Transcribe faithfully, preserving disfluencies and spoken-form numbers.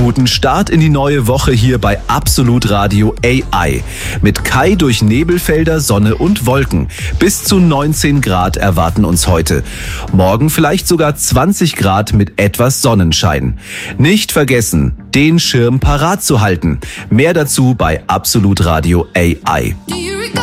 Guten Start in die neue Woche hier bei Absolut Radio A I. Mit Kai durch Nebelfelder, Sonne und Wolken. Bis zu neunzehn Grad erwarten uns heute. Morgen vielleicht sogar zwanzig Grad mit etwas Sonnenschein. Nicht vergessen, den Schirm parat zu halten. Mehr dazu bei Absolut Radio A I.